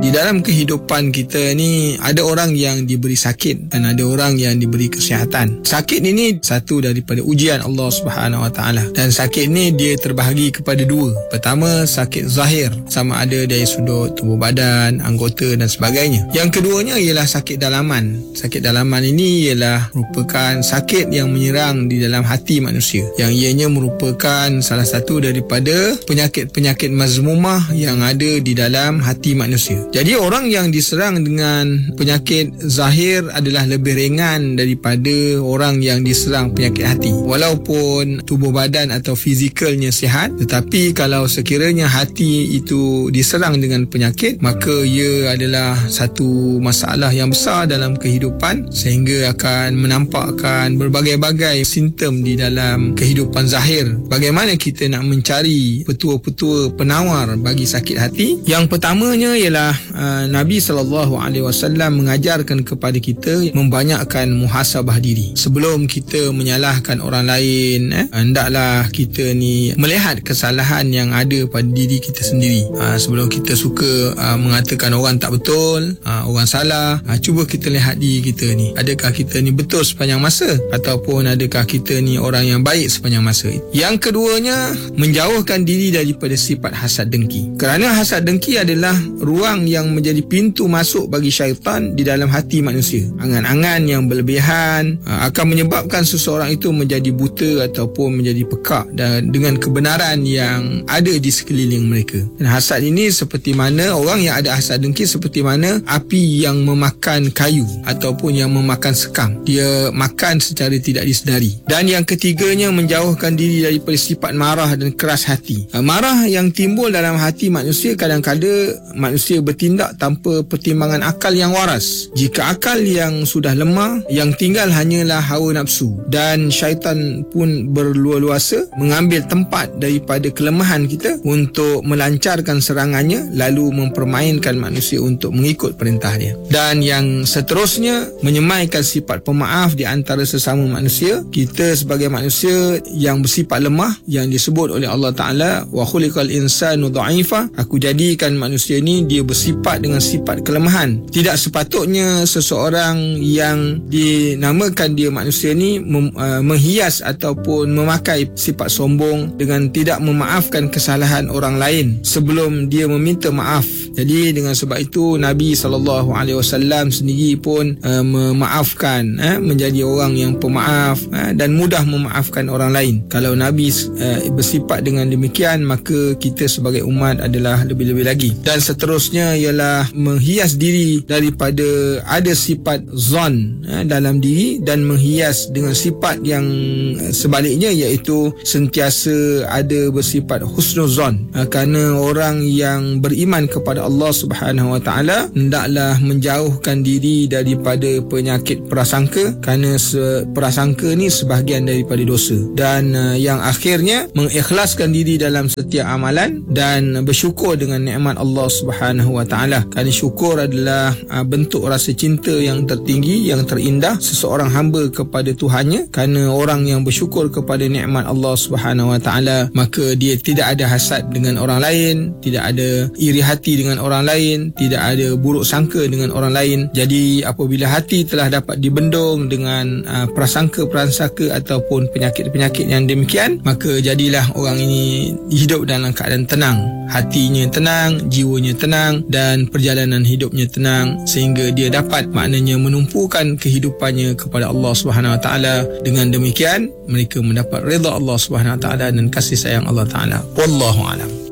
Di dalam kehidupan kita ni ada orang yang diberi sakit dan ada orang yang diberi kesihatan. Sakit ini satu daripada ujian Allah Subhanahu Wa Taala, dan sakit ni dia terbahagi kepada dua. Pertama, sakit zahir, sama ada dari sudut tubuh badan, anggota dan sebagainya. Yang keduanya ialah sakit dalaman. Sakit dalaman ini ialah merupakan sakit yang menyerang di dalam hati manusia, yang ianya merupakan salah satu daripada penyakit-penyakit mazmumah yang ada di dalam hati manusia. Jadi orang yang diserang dengan penyakit zahir adalah lebih ringan daripada orang yang diserang penyakit hati. Walaupun tubuh badan atau fizikalnya sihat, tetapi kalau sekiranya hati itu diserang dengan penyakit, maka ia adalah satu masalah yang besar dalam kehidupan, sehingga akan menampakkan berbagai-bagai simptom di dalam kehidupan zahir. Bagaimana kita nak mencari petua-petua penawar bagi sakit hati? Yang pertamanya ialah Nabi SAW mengajarkan kepada kita membanyakkan muhasabah diri. Sebelum kita menyalahkan orang lain, hendaklah kita ni melihat kesalahan yang ada pada diri kita sendiri. Sebelum kita suka mengatakan orang tak betul, orang salah, cuba kita lihat diri kita ni. Adakah kita ni betul sepanjang masa, ataupun adakah kita ni orang yang baik sepanjang masa? Yang keduanya, menjauhkan diri daripada sifat hasad dengki. Kerana hasad dengki adalah ruang yang menjadi pintu masuk bagi syaitan di dalam hati manusia. Angan-angan yang berlebihan akan menyebabkan seseorang itu menjadi buta ataupun menjadi pekak dan dengan kebenaran yang ada di sekeliling mereka. Dan hasad ini seperti mana orang yang ada hasad dengki, seperti mana api yang memakan kayu ataupun yang memakan sekam. Dia makan secara tidak disedari. Dan yang ketiganya, menjauhkan diri daripada sifat marah dan keras hati. Marah yang timbul dalam hati manusia, kadang-kadang manusia bertindak tanpa pertimbangan akal yang waras. Jika akal yang sudah lemah, yang tinggal hanyalah hawa nafsu, dan syaitan pun berluasa mengambil tempat daripada kelemahan kita untuk melancarkan serangannya, lalu mempermainkan manusia untuk mengikut perintah dia. Dan yang seterusnya, menyemaikan sifat pemaaf di antara sesama manusia. Kita sebagai manusia yang bersifat lemah, yang disebut oleh Allah Ta'ala, wa khuliqal insanu dha'ifa, aku jadikan manusia ni dia bersifat dengan sifat kelemahan. Tidak sepatutnya seseorang yang dinamakan dia manusia ni menghias ataupun memakai sifat sombong dengan tidak memaafkan kesalahan orang lain sebelum dia meminta maaf. Jadi dengan sebab itu Nabi SAW sendiri pun memaafkan, menjadi orang yang pemaaf dan mudah memaafkan orang lain. Kalau Nabi bersifat dengan demikian, maka kita sebagai umat adalah lebih-lebih lagi. Dan seterusnya ialah menghias diri daripada ada sifat zon dalam diri, dan menghias dengan sifat yang sebaliknya, iaitu sentiasa ada bersifat husnuzon. Kerana orang yang beriman kepada Allah Subhanahu Wa Taala hendaklah menjauhkan diri daripada penyakit prasangka, kerana prasangka ni sebahagian daripada dosa. Dan yang akhirnya, mengikhlaskan diri dalam setiap amalan dan bersyukur dengan nikmat Allah Subhanahu Wa Taala. Kerana syukur adalah bentuk rasa cinta yang tertinggi, yang terindah seseorang hamba kepada Tuhannya. Kerana orang yang bersyukur kepada nikmat Allah Subhanahu Wa Taala, maka dia tidak ada hasad dengan orang lain, tidak ada iri hati dengan orang lain, tidak ada buruk sangka dengan orang lain. Jadi apabila hati telah dapat dibendung dengan prasangka-prasangka ataupun penyakit-penyakit yang demikian, maka jadilah orang ini hidup dalam keadaan tenang. Hatinya tenang, jiwanya tenang, dan perjalanan hidupnya tenang, sehingga dia dapat maknanya menumpukan kehidupannya kepada Allah Subhanahu Wa Taala. Dengan demikian mereka mendapat redha Allah Subhanahu Wa Taala dan kasih sayang Allah Taala. Wallahu a'lam.